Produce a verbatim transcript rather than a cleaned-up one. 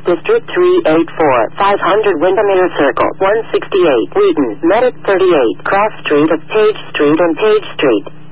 District three eighty-four, five hundred Windermere Circle, one sixty-eight, Wheaton, Medic thirty-eight, Cross Street of Page Street and Page Street.